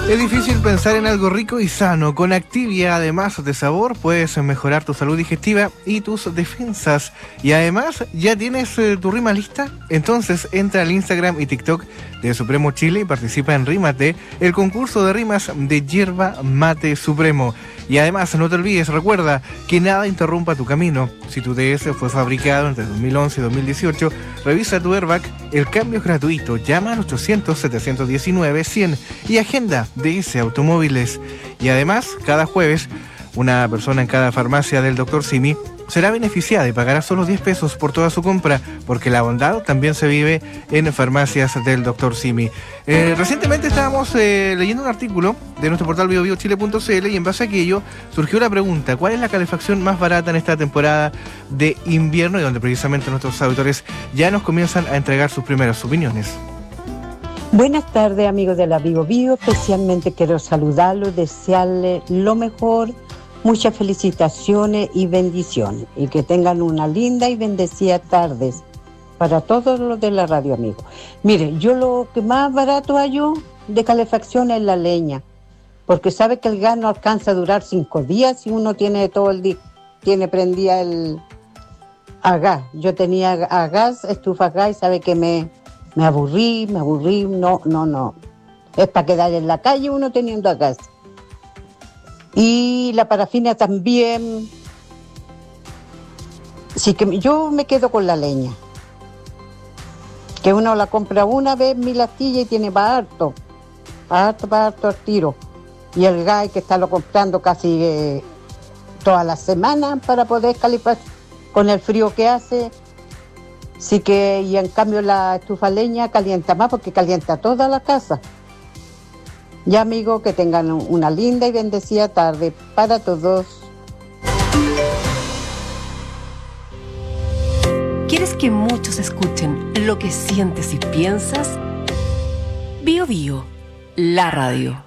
Es difícil pensar en algo rico y sano. Con Activia, además de sabor, puedes mejorar tu salud digestiva y tus defensas. Y además, ¿ya tienes tu rima lista? Entonces entra al Instagram y TikTok de Supremo Chile y participa en Rímate, el concurso de rimas de Yerba Mate Supremo. Y además, no te olvides, recuerda que nada interrumpa tu camino. Si tu DS fue fabricado entre 2011 y 2018, revisa tu airbag. El cambio es gratuito. Llama al 800-719-100 y agenda DS Automóviles. Y además, cada jueves, una persona en cada farmacia del Dr. Simi será beneficiada y pagará solo 10 pesos por toda su compra, porque la bondad también se vive en farmacias del Dr. Simi. Recientemente estábamos leyendo un artículo de nuestro portal biobiochile.cl y en base a aquello surgió la pregunta: ¿cuál es la calefacción más barata en esta temporada de invierno? Y donde precisamente nuestros auditores ya nos comienzan a entregar sus primeras opiniones. Buenas tardes, amigos de la Bio Bio. Especialmente quiero saludarlos, desearles lo mejor, muchas felicitaciones y bendiciones. Y que tengan una linda y bendecida tarde para todos los de la radio, amigos. Mire, yo lo que más barato hallo de calefacción es la leña. Porque sabe que el gas no alcanza a durar 5 días si uno tiene todo el día, tiene prendida a gas. Yo tenía a gas, estufa a gas, y sabe que me aburrí, no. Es para quedar en la calle uno teniendo a gas. Y la parafina también. Sí que yo me quedo con la leña. Que uno la compra una vez, 1000 astillas y tiene para harto al tiro. Y el gas hay que estarlo comprando casi todas las semanas para poder calefar con el frío que hace. Sí que, y en cambio la estufa leña calienta más porque calienta toda la casa. Ya, amigos, que tengan una linda y bendecida tarde para todos. ¿Quieres que muchos escuchen lo que sientes y piensas? Bio Bio, la radio.